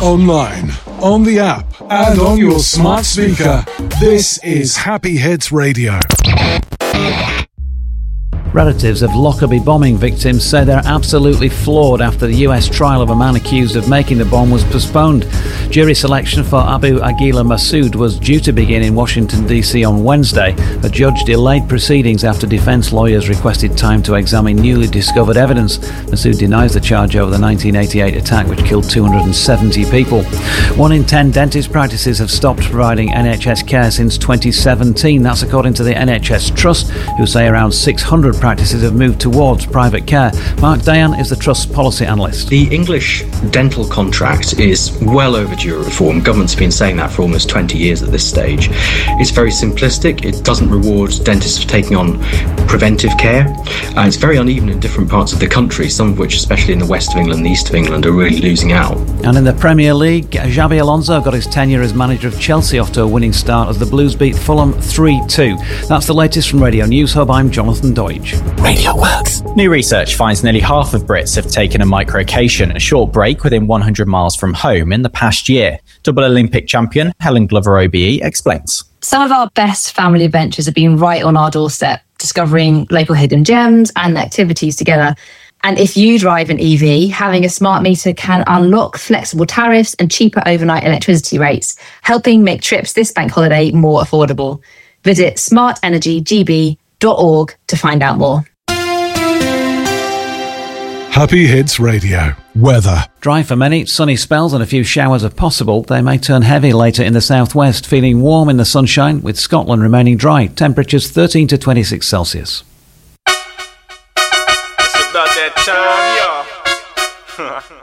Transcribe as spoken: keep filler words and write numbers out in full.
online, on the app, and on your smart speaker. This is Happy Hits Radio. Relatives of Lockerbie bombing victims say they're absolutely floored after the U S trial of a man accused of making the bomb was postponed. Jury selection for Abu Aguila Massoud was due to begin in Washington, D C on Wednesday. A judge delayed proceedings after defence lawyers requested time to examine newly discovered evidence. Massoud denies the charge over the nineteen eighty-eight attack, which killed two hundred seventy people. One in ten dentist practices have stopped providing N H S care since twenty seventeen. That's according to the N H S Trust, who say around six hundred practices have moved towards private care. Mark Dayan is the Trust's policy analyst. The English dental contract is well overdue reform. Government's been saying that for almost twenty years at this stage. It's very simplistic. It doesn't reward dentists for taking on preventive care. Uh, it's very uneven in different parts of the country, some of which, especially in the west of England and the east of England, are really losing out. And in the Premier League, Xabi Alonso got his tenure as manager of Chelsea off to a winning start as the Blues beat Fulham three two. That's the latest from Radio News Hub. I'm Jonathan Deutsch. Radio Works. New research finds nearly half of Brits have taken a microcation, a short break within one hundred miles from home, in the past year. Double Olympic champion Helen Glover O B E explains. Some of our best family adventures have been right on our doorstep, discovering local hidden gems and activities together. And if you drive an E V, having a smart meter can unlock flexible tariffs and cheaper overnight electricity rates, helping make trips this bank holiday more affordable. Visit smart energy g b dot org to find out more. Happy Hits Radio. Weather. Dry for many, sunny spells and a few showers are possible. They may turn heavy later in the southwest, feeling warm in the sunshine, with Scotland remaining dry. Temperatures thirteen to twenty-six Celsius. It's about that time, y'all.